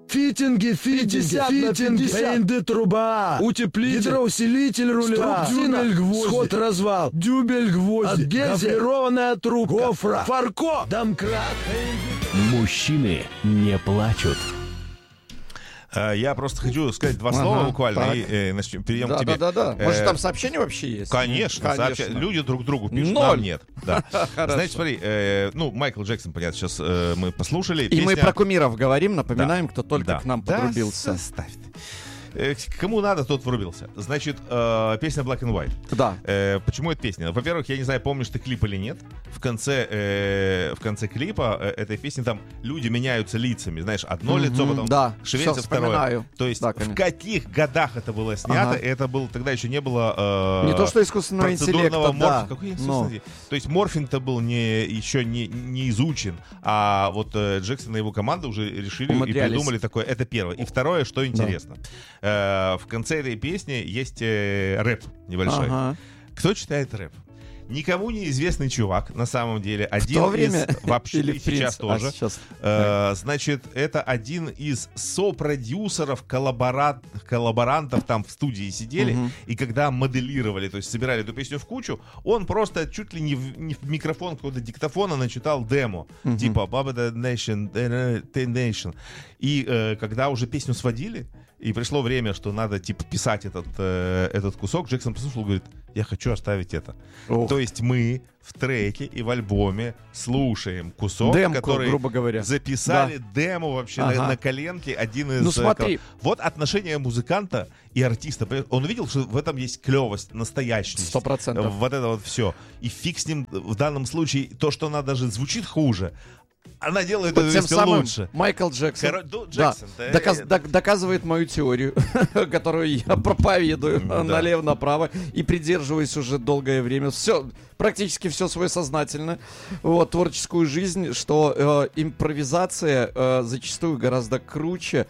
Фитинги, пейнты, труба, утеплитель, гидроусилитель руля, дюбель, гвозди, сход-развал, дюбель, гвозди, гофрированная трубка, гофра, фарко, домкрат. Мужчины не плачут. Я просто хочу сказать два слова буквально, и перейдем к тебе. Да. Может, там сообщения вообще есть? Конечно. Люди друг другу пишут, нам нет. Да. Значит, смотри, Майкл Джексон, понятно, сейчас мы послушали. И мы про кумиров говорим, напоминаем, кто только к нам подрубился. Ставь. Кому надо, тот врубился. Значит, песня Black and White. Да. Почему эта песня? Во-первых, я не знаю, помнишь ты клип или нет. В конце клипа этой песни там люди меняются лицами. Знаешь, одно лицо, потом шевелится второе. То есть в каких годах это было снято, это было, тогда еще не было не то, что искусственного интеллекта, да. Какой искусственный? То есть морфинг-то был еще не изучен, а вот Джексон и его команда уже решили и придумали такое. Это первое. И второе, что интересно. В конце этой песни есть рэп небольшой. Кто читает рэп? Никому неизвестный чувак, на самом деле, один из вообще или сейчас тоже. Значит, это один из сопродюсеров, коллаборантов там в студии сидели, и когда моделировали, то есть собирали эту песню в кучу, он просто чуть ли не в микрофон какого-то диктофона начитал демо, типа Baba the Nation. И когда уже песню сводили, и пришло время, что надо типа писать этот кусок, Джексон послушал и говорит: я хочу оставить это. То есть мы в треке и в альбоме слушаем кусок, который, грубо говоря, записали демо вообще на коленке. Один из... смотри. Вот отношение музыканта и артиста. Он увидел, что в этом есть клевость, настоящность. 100%. Вот это вот все. И фиг с ним в данном случае. То, что она даже звучит хуже, она делает это тем самым лучше. Майкл Джексон, доказывает мою теорию, которую я проповедую налево-направо и придерживаюсь уже долгое время. Практически все свое сознательно. Творческую жизнь, что импровизация зачастую гораздо круче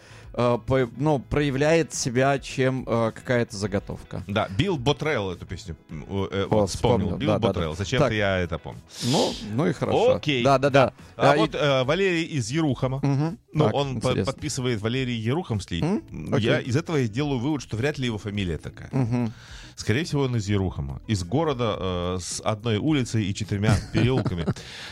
проявляет себя, чем какая-то заготовка. Да, Билл Боттрелл эту песню вспомнил. Билл Боттрелл. Зачем-то я это помню. Ну и хорошо. Окей. Да. Вот Валерий из Ерухома. Он подписывает Валерий Ерухомский. Я из этого делаю вывод, что вряд ли его фамилия такая. Скорее всего, он из Ерухома. Из города с одной улицей и 4 переулками.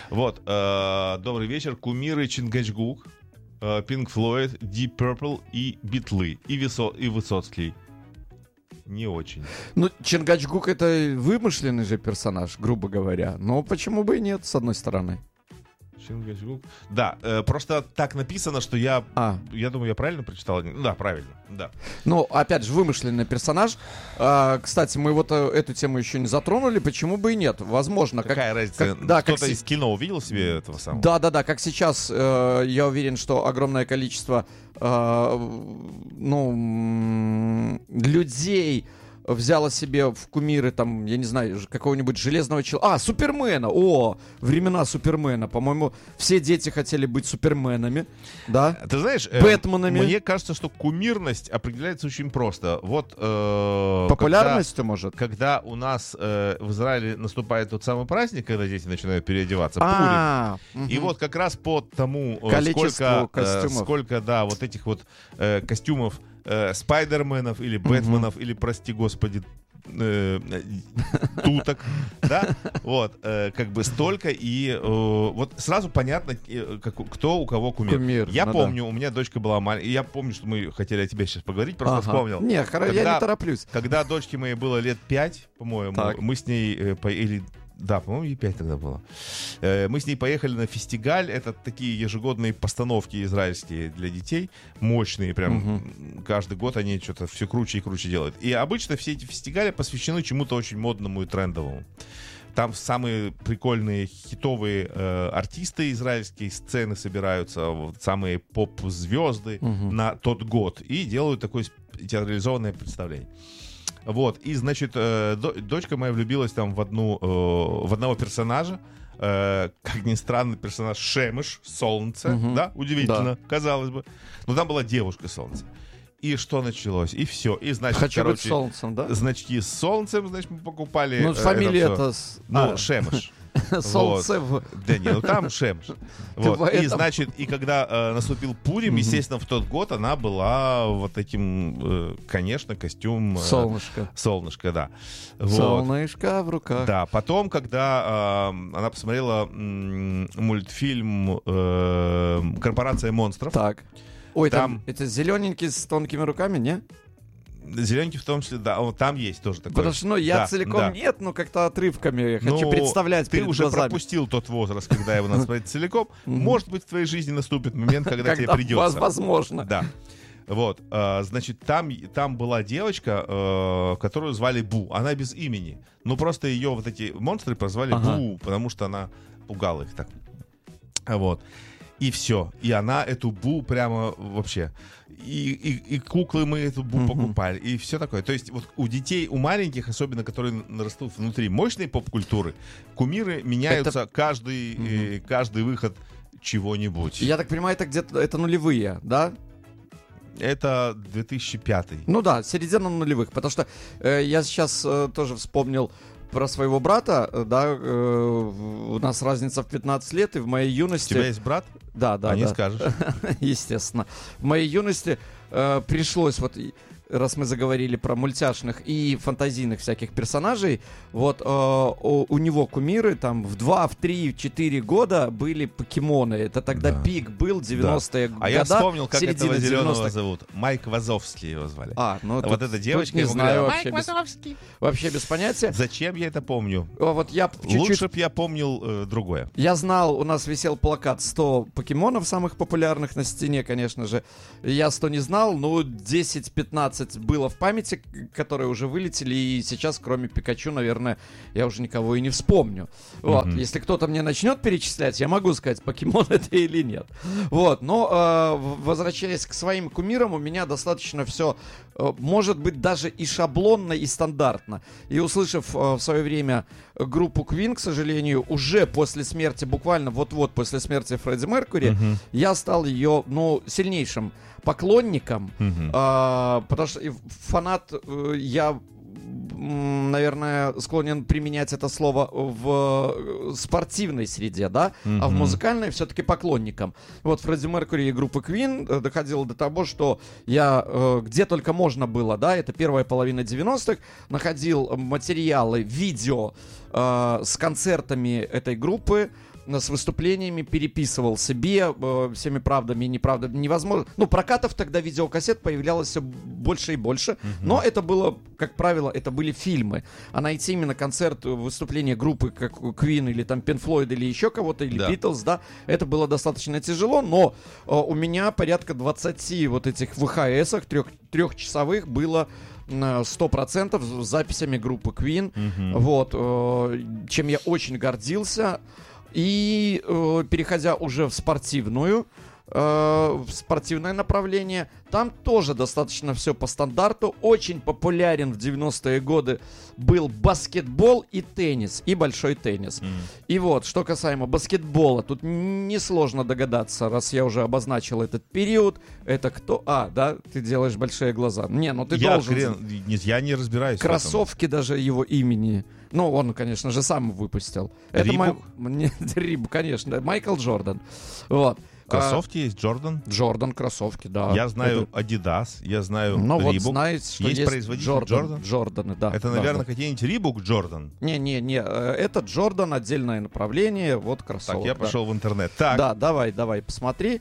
Добрый вечер. Кумиры Чингачгук, Pink Floyd, Deep Purple и Битлы. И Высоцкий. Не очень. Чингачгук — это вымышленный же персонаж, грубо говоря. Но почему бы и нет, с одной стороны. Чингачгук. Да, просто так написано, что я думаю, я правильно прочитал? Да, правильно, да. Опять же, вымышленный персонаж. Кстати, мы эту тему еще не затронули, почему бы и нет? Возможно. Какая разница? Кто-то из кино увидел себе этого самого? Да, как сейчас, я уверен, что огромное количество людей взяла себе в кумиры, там, я не знаю, какого-нибудь железного человека. Супермена! Времена Супермена. По-моему, все дети хотели быть Суперменами. Да? Ты знаешь, Бэтменами. Мне кажется, что кумирность определяется очень просто. Популярностью, может? Когда у нас в Израиле наступает тот самый праздник, когда дети начинают переодеваться, Пурим. И как раз по тому, сколько вот этих вот костюмов Спайдерменов или Бэтменов, или, прости господи, туток, да, столько, и сразу понятно, кто у кого кумир. Я помню, у меня дочка была маленькая, я помню, что мы хотели о тебе сейчас поговорить, просто вспомнил. Я не тороплюсь. Когда дочке моей было лет 5, по-моему, мы с ней да, по-моему, ей 5 тогда было. Мы с ней поехали на фестигаль. Это такие ежегодные постановки израильские для детей. Мощные прям. Каждый год они что-то все круче и круче делают. И обычно все эти фестивали посвящены чему-то очень модному и трендовому. Там самые прикольные хитовые артисты израильские, сцены собираются, самые поп-звезды на тот год. И делают такое театрализованное представление. И, значит, дочка моя влюбилась там в одного персонажа. Как ни странно, персонаж Шемеш, Солнце, да, удивительно, казалось бы. Но там была девушка Солнце. И что началось? И все. И, значит, хочу быть солнцем, да? Значки с солнцем, значит, мы покупали. Фамилия это... Шемеш. Солнце в... Да не, ну там Шем. Вот. И, значит, и когда наступил Пурим, естественно, в тот год она была вот этим, конечно, костюм... Солнышко, да. Вот. Солнышко в руках. Да, потом, когда она посмотрела мультфильм «Корпорация монстров». Так. Ой, там это зелененький с тонкими руками, не? Зелененький в том числе, да, там есть тоже такой. Потому что, я целиком нет, но как-то отрывками хочу представлять перед глазами. Ты уже пропустил тот возраст, когда его надо смотреть целиком. Может быть, в твоей жизни наступит момент, когда тебе придется. Возможно. Да. Вот, значит, там была девочка, которую звали Бу. Она без имени. Ну, просто ее вот эти монстры прозвали Бу, потому что она пугала их так. Вот. И все. И она эту Бу прямо вообще... И куклы мы эту Бу покупали. И все такое. То есть вот у детей, у маленьких, особенно, которые растут внутри мощной поп-культуры, кумиры меняются каждый выход чего-нибудь. Я так понимаю, это где-то это нулевые, да? Это 2005. Ну да, середина нулевых. Потому что я сейчас тоже вспомнил про своего брата, да, у нас разница в 15 лет, и в моей юности... У тебя есть брат? Да. Не скажешь. Естественно. В моей юности пришлось, вот, раз мы заговорили про мультяшных и фантазийных всяких персонажей, вот у него кумиры там в 2, в 3, в 4 года были покемоны. Это тогда пик был, 90-е годы. А я вспомнил, как этого зеленого зовут. Майк Вазовский его звали. Вот эта девочка. Не знаю, вообще без понятия. Зачем я это помню? Вот я лучше бы я помнил другое. Я знал, у нас висел плакат 100 покемонов самых популярных на стене, конечно же. Я 100 не знал, но 10-15 было в памяти, которые уже вылетели, и сейчас, кроме Пикачу, наверное, я уже никого и не вспомню. Вот, если кто-то мне начнет перечислять, я могу сказать, покемон это или нет. Вот, но возвращаясь к своим кумирам, у меня достаточно все, может быть, даже и шаблонно, и стандартно. И услышав в свое время группу Queen, к сожалению, уже после смерти, буквально вот-вот после смерти Фредди Меркьюри, я стал ее, сильнейшим поклонником, потому что фанат, я, наверное, склонен применять это слово в спортивной среде, да, а в музыкальной все-таки поклонником. Вот Фредди Меркьюри и группы Queen доходило до того, что я где только можно было, да, это первая половина 90-х, находил материалы, видео с концертами этой группы, с выступлениями, переписывал себе всеми правдами и неправдами. Невозможно. Прокатов тогда видеокассет появлялось все больше и больше. Но это было, как правило, это были фильмы. А найти именно концерт, выступление группы, как Queen или там Pink Floyd или еще кого-то, или Beatles, да, это было достаточно тяжело. Но у меня порядка 20 вот этих ВХС-ах, трехчасовых было 100% с записями группы Queen. Вот, чем я очень гордился. И переходя уже в спортивное направление, там тоже достаточно все по стандарту. Очень популярен в 90-е годы был баскетбол и теннис, и большой теннис. И вот, что касаемо баскетбола, тут несложно догадаться, раз я уже обозначил этот период, это кто? Да, ты делаешь большие глаза. Ты должен... Я не разбираюсь кроссовки в этом. Даже его имени. Он, конечно же, сам выпустил. Рибук? Рибук, конечно. Майкл Джордан. Вот. Кроссовки есть Джордан? Джордан кроссовки, да. Я знаю Adidas, я знаю Reebok. Вот знаете, что есть производитель Джордан? Джорданы, да. Это, наверное, какие-нибудь Reebok Джордан? Не, это Джордан, отдельное направление, вот кроссовок. Так, я пошел в интернет. Так. Да, давай, посмотри.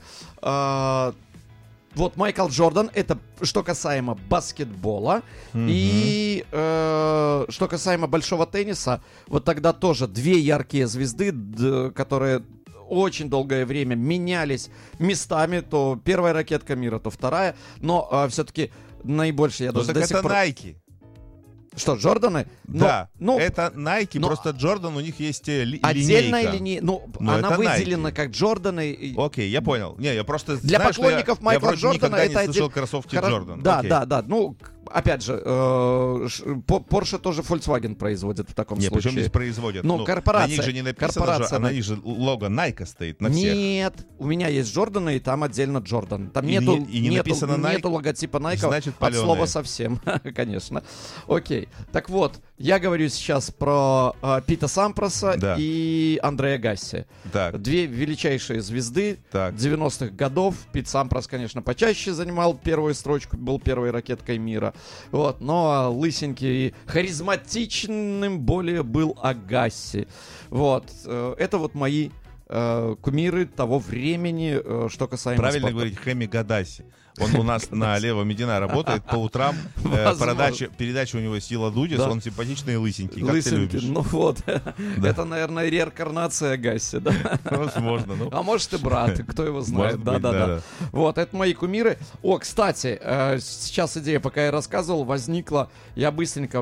Вот Майкл Джордан, это что касаемо баскетбола. И что касаемо большого тенниса, вот тогда тоже две яркие звезды, которые очень долгое время менялись местами. То первая ракетка мира, то вторая. Но все-таки наибольше, я даже до сих пор... Nike. Что, Джорданы? Да, это Nike, просто Джордан, у них есть линейка. Отдельная линейка. Она выделена как Джорданы. Окей, я понял. Не, я просто для знаю, поклонников Майкла Джордана никогда это не слышал кроссовки Джордан. Да. опять же, Porsche тоже Volkswagen производит в таком случае. Причем здесь производят? Ну, корпорация. На них же не написано, на них же лого Nike стоит на всех. Нет, у меня есть Джорданы, и там отдельно Джордан. Там не написано Nike, нету логотипа Nike, значит, от слова совсем, конечно. Окей, так вот, я говорю сейчас про Пита Сампроса и Андреа Гасси. Так. Две величайшие звезды 90-х годов. Пит Сампрос, конечно, почаще занимал первую строчку, был первой ракеткой мира. Вот, но лысенький и харизматичным более был Агасси. Вот, это вот мои кумиры того времени, что касаемо правильно спорта. говорить, Хэми Гадаси. Он у нас на Лево Медина работает по утрам. Передача у него «Сила Дудис». Он симпатичный и лысенький, как ты любишь. Ну вот. Это, наверное, реинкарнация Агасси, да? Возможно. А может и брат, кто его знает. Да. Вот, это мои кумиры. О, кстати, сейчас идея, пока я рассказывал, возникла. Я быстренько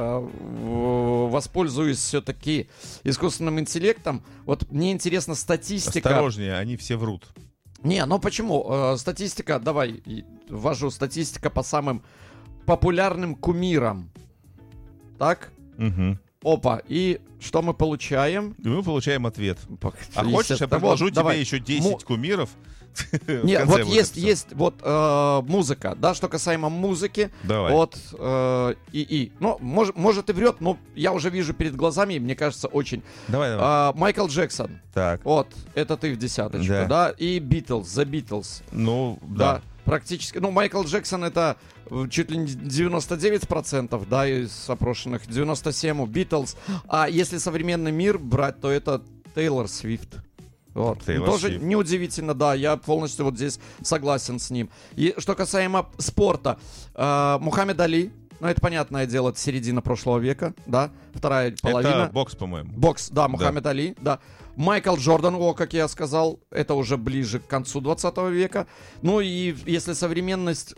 воспользуюсь все-таки искусственным интеллектом. Вот мне интересна статистика. Осторожнее, они все врут. Не, ну почему? Статистика, давай, ввожу статистика по самым популярным кумирам. Так? Угу. Опа, и что мы получаем? И мы получаем ответ. А хочешь, я предложу тебе еще 10 кумиров? Нет, вот есть вот музыка, да, что касаемо музыки. Давай. Вот ну, может и врет, но я уже вижу перед глазами, и мне кажется, очень. Давай. Майкл Джексон. Так. Вот, это ты в десяточку, да? И Beatles, The Beatles. Ну, да. Практически. Ну, Майкл Джексон это чуть ли не 99%, да, из опрошенных. 97% у Beatles. А если современный мир брать, то это Тейлор Свифт. Вот. Тоже неудивительно, да, я полностью вот здесь согласен с ним. И что касаемо спорта, Мухаммед Али, ну это понятное дело, это середина прошлого века, да, вторая половина. Это бокс, по-моему. Бокс, да, Мухаммед Али, да. Майкл Джордан, как я сказал, это уже ближе к концу 20 века. Ну и если современность,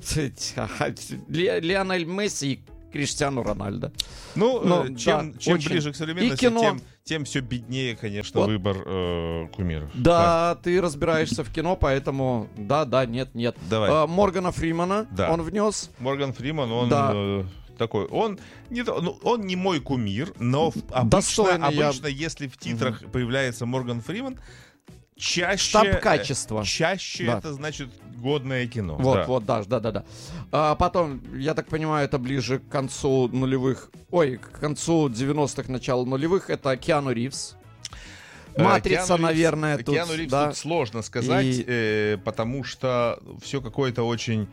Лионель Месси и Криштиану Рональдо. Ну, чем ближе к современности, тем все беднее, конечно, вот. Выбор кумиров. Да, ты разбираешься в кино, поэтому да, нет. Давай. Моргана Фримана он внес. Морган Фриман, он такой, он не мой кумир, но обычно если в титрах появляется Морган Фриман, чаще... Штаб качества. Чаще это значит годное кино. Вот, да. Потом, я так понимаю, это ближе к концу нулевых... к концу 90-х, начало нулевых. Это Киану Ривз. Матрица, наверное, тут... Киану Ривз тут сложно сказать, потому что все какое-то очень...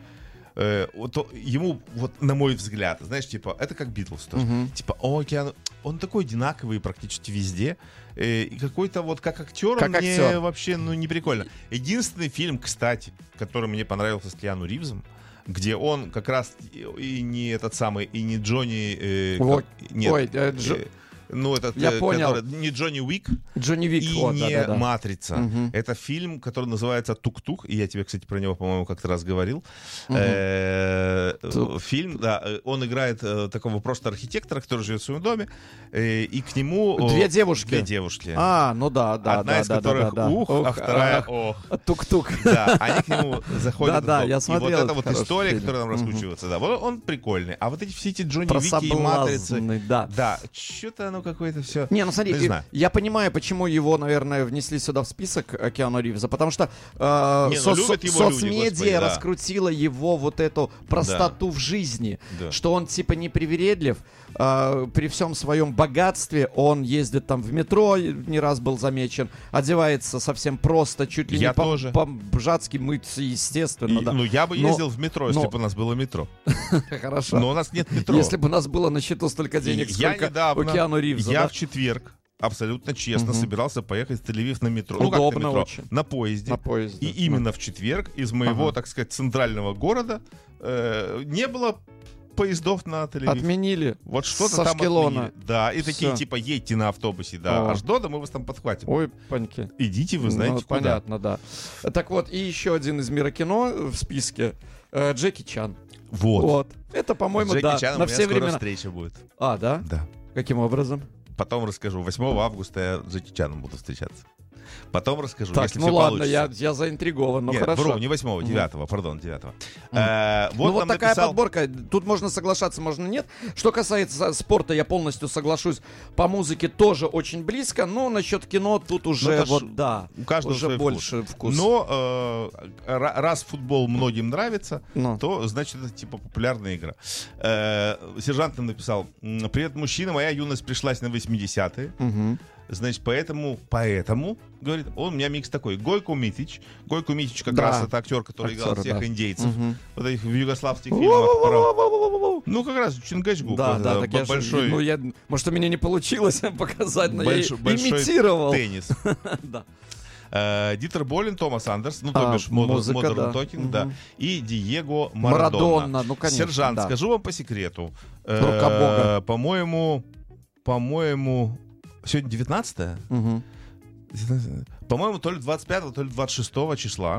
ему, вот на мой взгляд, знаешь, типа, это как Битлз тоже. Типа, Киану, он такой одинаковый практически везде. И какой-то вот как актер он мне вообще, не прикольно. Единственный фильм, кстати, который мне понравился с Киану Ривзом, где он как раз и не этот самый, и не Джонни... я понял. Не Джонни Уик и не Матрица. Это фильм, который называется «Тук-тук», и я тебе, кстати, про него, по-моему, как-то раз говорил. Фильм, он играет такого просто архитектора, который живет в своем доме, и к нему... Две девушки. Ну да. Одна из которых а вторая ох. Тук-тук. Да, они к нему заходят. Да, я смотрел. И вот эта вот история, которая там раскручивается, вот он прикольный. А вот эти все эти Джонни Уики и Матрицы... Да, что-то какое-то все. Не, смотри, я понимаю, почему его, наверное, внесли сюда в список Киану Ривза, потому что соцмедиа раскрутила его вот эту простоту в жизни, что он типа не привередлив, при всем своем богатстве он ездит там в метро, не раз был замечен, одевается совсем просто, чуть ли не по-бжатски, естественно. Я бы ездил в метро, если бы у нас было метро. Хорошо. Но у нас нет метро. Если бы у нас было на счету столько денег, сколько у Киану Ривза. Я в четверг абсолютно честно собирался поехать в Тель-Авив на метро. Удобно очень. На поезде. И именно в четверг из моего, так сказать, центрального города не было поездов на Тель-Авив. Отменили. Вот что-то там отменили. Да, и такие типа едьте на автобусе до Ашдода, мы вас там подхватим. Ой, паньки. Идите, вы знаете куда. Понятно, да. Так вот, и еще один из мира кино в списке. Джеки Чан. Вот. Это, по-моему, Чаном на все времена. Встреча будет. Да? Да. Каким образом? Потом расскажу. 8 августа я с Джеки Чаном буду встречаться. Потом расскажу, так, если ну все ладно, получится. я заинтригован, но Нет, хорошо. вру, не 8-го, 9-го, пардон, 9-го. Вот такая подборка. Тут можно соглашаться, можно нет. Что касается спорта, я полностью соглашусь. По музыке тоже очень близко, но насчет кино тут уже у каждого уже больше вкус. Но раз футбол многим нравится, то значит это типа популярная игра. Сержант нам написал: «Привет, мужчина, моя юность пришлась на 80-е. Значит, поэтому, говорит, он у меня микс такой. Гойко Митич. Гойко Митич как раз это актер, который играл всех индейцев. Вот этих в югославских фильмах. Ну, как раз Чингачгук. Да, большой. Может, у меня не получилось показать, но я имитировал. Теннис. Дитер Болин, Томас Андерс, ну, то бишь Modern Talking, да. И Диего Марадона. Ну, конечно. Сержант, скажу вам по секрету. Рука Бога. По-моему, сегодня 19-е? По-моему, то ли 25-го, то ли 26-го числа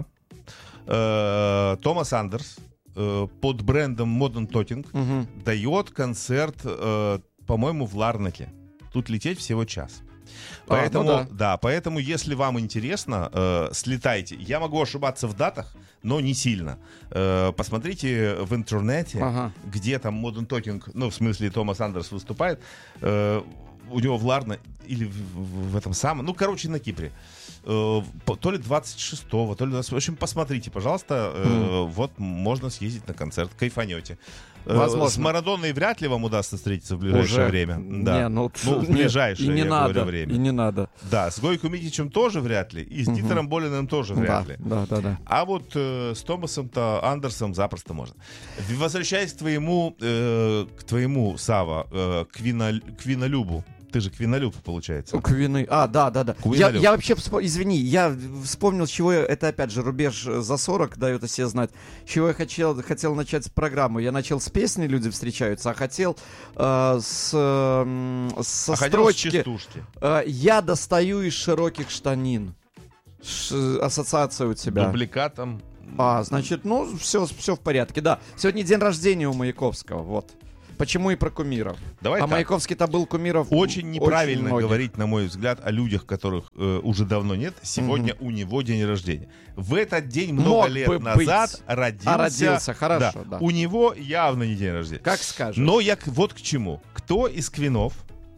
Томас Андерс под брендом Modern Talking дает концерт, по-моему, в Ларнаке. Тут лететь всего час. Поэтому, поэтому, если вам интересно, слетайте. Я могу ошибаться в датах, но не сильно. Посмотрите в интернете, где там Modern Talking, ну, в смысле, Томас Андерс выступает. У него в Ларна или в этом самом, ну, короче, на Кипре. То ли 26-го, то ли 28-го. В общем, посмотрите, пожалуйста. Вот можно съездить на концерт, кайфанете. Возможно. С Марадоной вряд ли вам удастся встретиться в ближайшее время. Да. В ближайшее время. И не надо. Да, с Гойко Митичем тоже вряд ли. И с Дитером Болиным тоже вряд ли. Да. А вот с Томасом-то Андерсом запросто можно. Возвращаясь к твоему, Сава, Квинолюбу. Ты же Квинолюб, получается. Да. Я вообще, извини, я вспомнил, с чего это, опять же, рубеж за 40 дает о себе знать. С чего я хотел начать программу. Я начал с песни «Люди встречаются», а хотел со строчки «Я достаю из широких штанин». Ассоциация у тебя. Дубликатом. Значит, все в порядке, да. Сегодня день рождения у Маяковского, вот. Почему и про кумиров. Маяковский-то был кумиров. Очень неправильно говорить, на мой взгляд, о людях, которых уже давно нет. Сегодня у него день рождения. В этот день много лет назад родился. Хорошо, да. У него явно не день рождения. Как скажешь. Но я вот к чему. Кто из Квинов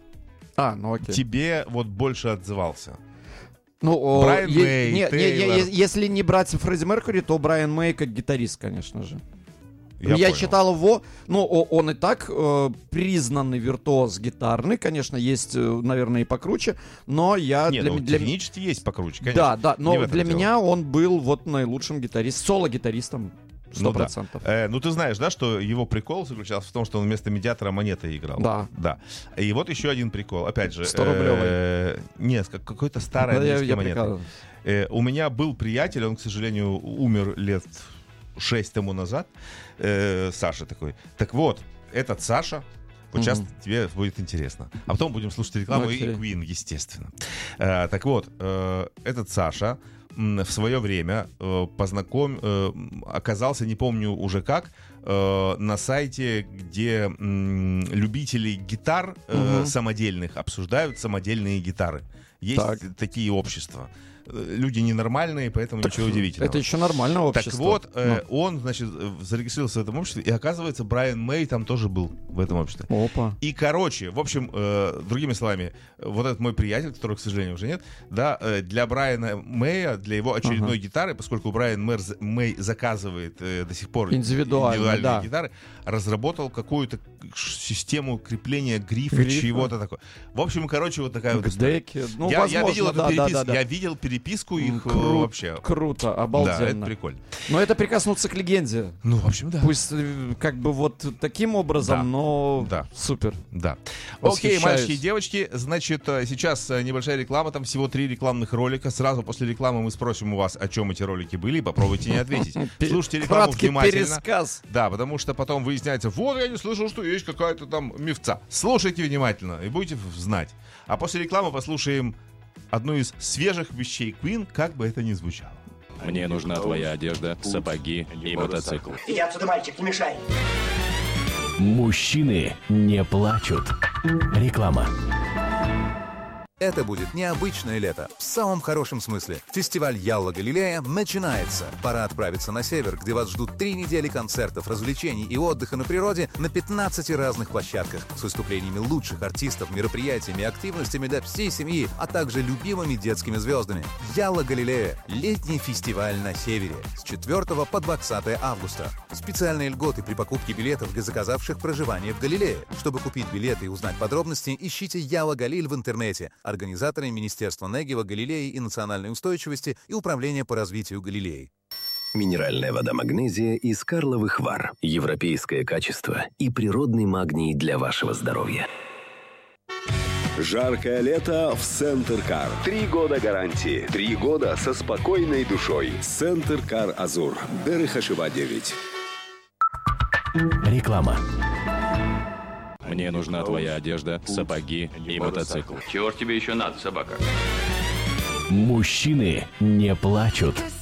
тебе вот больше отзывался? Брайан Мэй, Тейлор. Если не брать Фредди Меркьюри, то Брайан Мэй как гитарист, конечно же. Я читал его, он и так признанный виртуоз гитарный, конечно, есть, наверное, и покруче, но я... технически есть покруче, конечно. Да, но для меня он был вот наилучшим гитаристом, соло-гитаристом. 100%. Ты знаешь, да, что его прикол заключался в том, что он вместо медиатора монетой играл. Да. И вот еще один прикол, опять же. 100-рублевый. Нет, какой-то старый английский монетой. У меня был приятель, он, к сожалению, умер лет 6 тому назад. Саша такой. Так вот, этот Саша, вот сейчас тебе будет интересно. А потом будем слушать рекламу и Queen, естественно. Так вот, этот Саша в свое время оказался, не помню уже как, на сайте, где любители гитар самодельных обсуждают самодельные гитары. Есть такие общества. Люди ненормальные, поэтому ничего удивительного. Это еще нормальное общество. Так вот, он, значит, зарегистрировался в этом обществе, и оказывается, Брайан Мэй там тоже был в этом обществе. Опа. И, короче, в общем, другими словами, вот этот мой приятель, которого, к сожалению, уже нет, да, для Брайана Мэя, для его очередной гитары, поскольку Брайан Мэй заказывает до сих пор индивидуальные гитары, разработал какую-то систему крепления грифа, чего-то такое. В общем, короче, вот такая вот история. Я видел эту переписку, я видел переписку их вообще. Круто, обалденно. Да, это прикольно. Но это прикоснуться к легенде. В общем, да. Пусть как бы вот таким образом, но супер. Да. Окей, мальчики и девочки, значит, сейчас небольшая реклама, там всего 3 рекламных ролика. Сразу после рекламы мы спросим у вас, о чем эти ролики были, и попробуйте не ответить. Слушайте рекламу внимательно. Пересказ. Да, потому что потом выясняется, вот я не слышал, что есть какая-то там мифца. Слушайте внимательно и будете знать. А после рекламы послушаем одну из свежих вещей Queen, как бы это ни звучало. Мне нужна твоя одежда, сапоги и мотоцикл. Иди отсюда, мальчик, не мешай. Мужчины не плачут. Реклама. Это будет необычное лето, в самом хорошем смысле. Фестиваль Ялла Галилея начинается. Пора отправиться на север, где вас ждут 3 недели концертов, развлечений и отдыха на природе на 15 разных площадках с выступлениями лучших артистов, мероприятиями и активностями для всей семьи, а также любимыми детскими звездами. Ялла Галилея – летний фестиваль на севере с 4 по 20 августа. Специальные льготы при покупке билетов для заказавших проживание в Галилее. Чтобы купить билеты и узнать подробности, ищите Ялла Галиль в интернете. Организаторы Министерства Негева, Галилеи и национальной устойчивости и Управление по развитию Галилеи. Минеральная вода «Магнезия» из Карловых Вар. Европейское качество и природный магний для вашего здоровья. Жаркое лето в Центр Кар. 3 года гарантии. 3 года со спокойной душой. Центр Кар Азур. Дерыхашева 9. Реклама. Мне нужна твоя одежда, сапоги и мотоцикл. Чего ж тебе еще надо, собака? Мужчины не плачут.